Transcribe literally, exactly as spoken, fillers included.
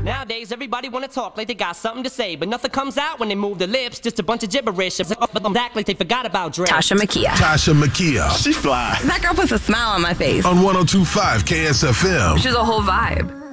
Nowadays, everybody wanna talk like they got something to say, but nothing comes out when they move their lips. Just a bunch of gibberish. Act like they forgot about Dre. Tasha Makia. Tasha Makia. She fly. That girl puts a smile on my face. On one oh two point five K S F M. She's a whole vibe.